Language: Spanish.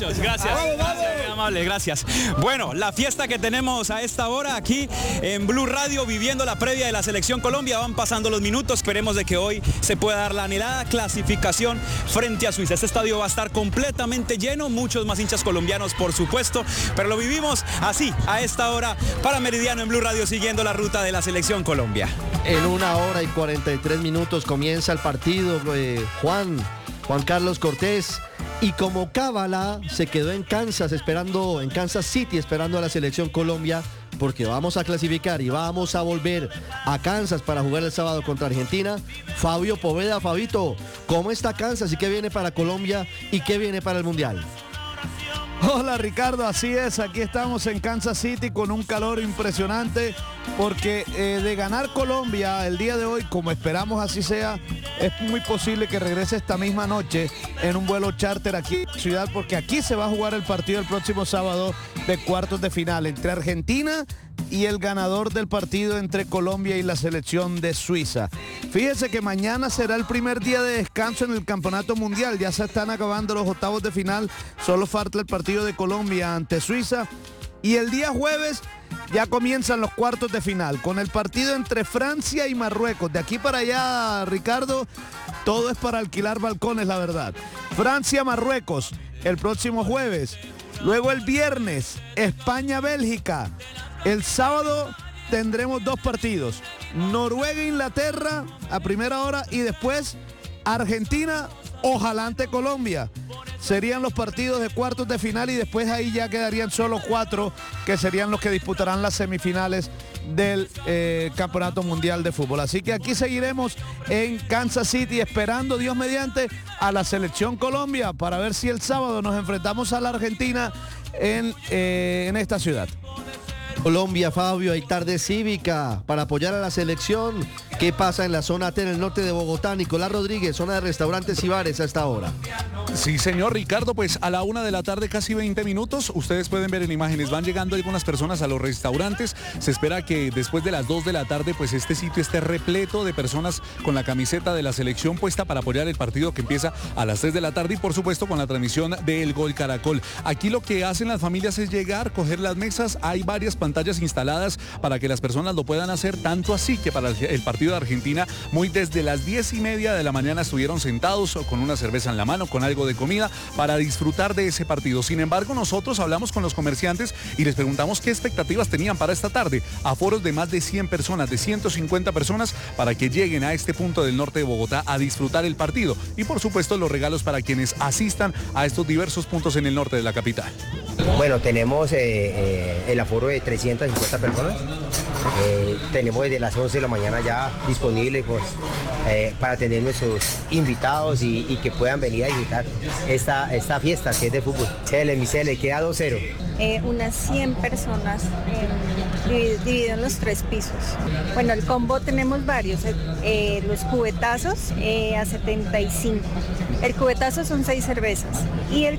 muchachos, gracias. Muy amable, gracias. Bueno, la fiesta que tenemos a esta hora aquí en Blue Radio, viviendo la previa de la Selección Colombia. Van pasando los minutos, esperemos de que hoy se pueda dar la anhelada clasificación frente a Suiza. Este estadio va a estar completamente lleno, muchos más hinchas colombianos, por supuesto, pero lo vivimos así, a esta hora, para Meridiano en Blue Radio, siguiendo la ruta de la Selección Colombia. En 1 hora y 43 minutos comienza el partido, Juan Carlos Cortés, y como cábala se quedó en Kansas City, esperando a la Selección Colombia, porque vamos a clasificar y vamos a volver a Kansas para jugar el sábado contra Argentina. Fabio Poveda, Fabito, ¿cómo está Kansas y qué viene para Colombia y qué viene para el Mundial? Hola Ricardo, así es, aquí estamos en Kansas City con un calor impresionante porque de ganar Colombia el día de hoy, como esperamos así sea, es muy posible que regrese esta misma noche en un vuelo charter aquí en la ciudad, porque aquí se va a jugar el partido el próximo sábado de cuartos de final entre Argentina y el ganador del partido entre Colombia y la selección de Suiza. Fíjese que mañana será el primer día de descanso en el Campeonato Mundial. Ya se están acabando los octavos de final. Solo falta el partido de Colombia ante Suiza. Y el día jueves ya comienzan los cuartos de final con el partido entre Francia y Marruecos. De aquí para allá, Ricardo, todo es para alquilar balcones, la verdad. Francia-Marruecos el próximo jueves. Luego el viernes, España-Bélgica. El sábado tendremos dos partidos, Noruega-Inglaterra a primera hora y después Argentina, ojalá ante Colombia. Serían los partidos de cuartos de final y después ahí ya quedarían solo 4 que serían los que disputarán las semifinales del Campeonato Mundial de Fútbol. Así que aquí seguiremos en Kansas City esperando, Dios mediante, a la Selección Colombia para ver si el sábado nos enfrentamos a la Argentina en esta ciudad. Colombia, Fabio, hay tarde cívica para apoyar a la selección. ¿Qué pasa en la zona T, en el norte de Bogotá? Nicolás Rodríguez, zona de restaurantes y bares a esta hora. Sí, señor Ricardo, pues a la 1 de la tarde, casi 20 minutos, ustedes pueden ver en imágenes, van llegando algunas personas a los restaurantes. Se espera que después de las 2 de la tarde, pues este sitio esté repleto de personas con la camiseta de la selección puesta para apoyar el partido que empieza a las 3 de la tarde y por supuesto con la transmisión del Gol Caracol. Aquí lo que hacen las familias es llegar, coger las mesas, hay varias pantallas instaladas para que las personas lo puedan hacer, tanto así que para el partido de Argentina, muy desde las 10:30 de la mañana estuvieron sentados con una cerveza en la mano, con algo de comida para disfrutar de ese partido. Sin embargo, nosotros hablamos con los comerciantes y les preguntamos qué expectativas tenían para esta tarde. Aforos de más de 100 personas, de 150 personas para que lleguen a este punto del norte de Bogotá a disfrutar el partido. Y por supuesto los regalos para quienes asistan a estos diversos puntos en el norte de la capital. Bueno, tenemos el aforo de 350 personas. Tenemos desde las 11 de la mañana ya disponible pues, para tener nuestros invitados y que puedan venir a disfrutar esta fiesta que es de fútbol. Mi Cele queda 2-0. Unas 100 personas dividido en los 3 pisos. Bueno, el combo tenemos varios. Los cubetazos a 75. El cubetazo son 6 cervezas y el